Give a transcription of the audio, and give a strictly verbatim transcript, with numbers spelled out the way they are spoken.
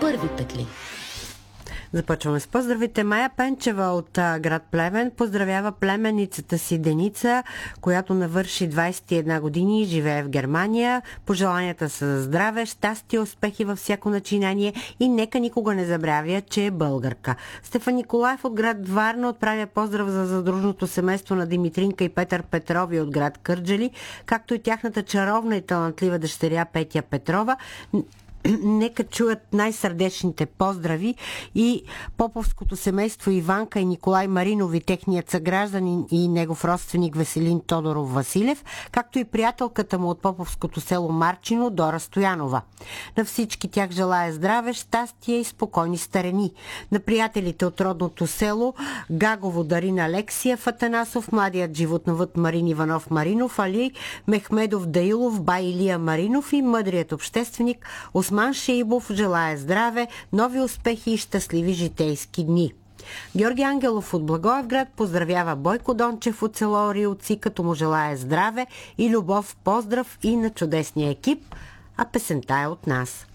първи петли. Започваме с поздравите. Майя Пенчева от а, град Плевен поздравява племенницата си Деница, която навърши двайсет и една години и живее в Германия. Пожеланията са за здраве, щастие, успехи във всяко начинание и нека никога не забравя, че е българка. Стефан Николаев от град Варна отправя поздрав за задружното семейство на Димитринка и Петър Петрови от град Кърджали, както и тяхната чаровна и талантлива дъщеря Петя Петрова. Нека чуят най-сърдечните поздрави и поповското семейство Иванка и Николай Маринови, техният съгражданин и негов родственик Веселин Тодоров Василев, както и приятелката му от поповското село Марчино Дора Стоянова. На всички тях желая здраве, щастие и спокойни старени. На приятелите от родното село Гагово Дарина Алексиев Атанасов, младият животновът Марин Иванов Маринов, Али Мехмедов Даилов, бай Илия Маринов и мъдрият общественик Осман Шейбов желая здраве, нови успехи и щастливи житейски дни. Георги Ангелов от Благоевград поздравява Бойко Дончев от село Рилци, като му желая здраве и любов, поздрав и на чудесния екип, а песента е от нас.